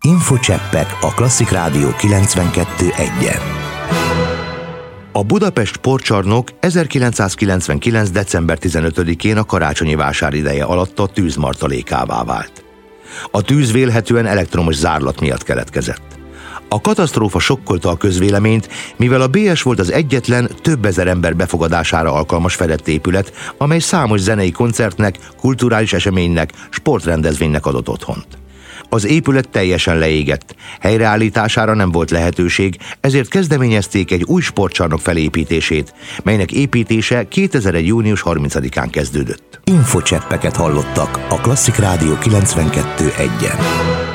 Infocseppek a Klasszik Rádió 92.1-en. A Budapest Sportcsarnok 1999. december 15-én a karácsonyi vásár ideje alatt a tűzmartalékává vált. A tűz vélhetően elektromos zárlat miatt keletkezett. A katasztrófa sokkolta a közvéleményt, mivel a BS volt az egyetlen több ezer ember befogadására alkalmas fedett épület, amely számos zenei koncertnek, kulturális eseménynek, sportrendezvénynek adott otthont. Az épület teljesen leégett, helyreállítására nem volt lehetőség, ezért kezdeményezték egy új sportcsarnok felépítését, melynek építése 2001. június 30-án kezdődött. Infocseppeket hallottak a Klasszik Rádió 92.1-en.